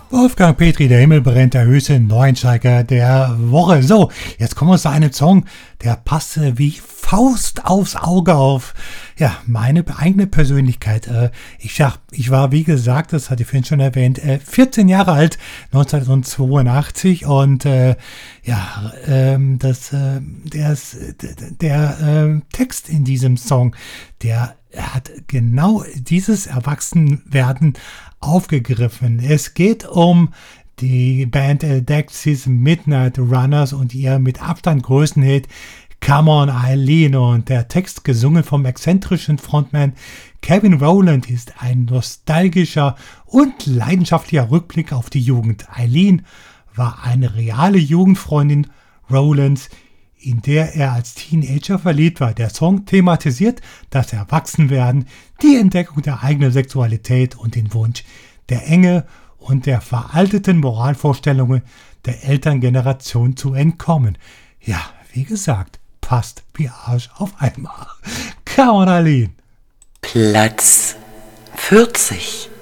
Wolfgang Petri, der Himmel brennt, der höchste Neueinsteiger der Woche. So, jetzt kommen wir zu einem Song, der passte wie Faust aufs Auge auf, ja, meine eigene Persönlichkeit. Ich war, wie gesagt, das hatte ich vorhin schon erwähnt, 14 Jahre alt, 1982 und der Text in diesem Song, der hat genau dieses Erwachsenwerden aufgegriffen. Es geht um die Band Dexys Midnight Runners und ihr mit Abstand größten Hit Come On Eileen, und der Text, gesungen vom exzentrischen Frontman Kevin Rowland, ist ein nostalgischer und leidenschaftlicher Rückblick auf die Jugend. Eileen war eine reale Jugendfreundin Rowlands, in der er als Teenager verliebt war. Der Song thematisiert das Erwachsenwerden, die Entdeckung der eigenen Sexualität und den Wunsch, der Enge und der veralteten Moralvorstellungen der Elterngeneration zu entkommen. Ja, wie gesagt, passt wie Arsch auf einmal. Come on, Eileen. Platz 40.